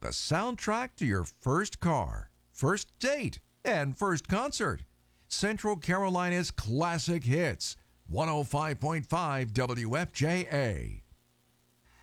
the soundtrack to your first car, first date, and first concert. Central Carolina's classic hits. 105.5 WFJA.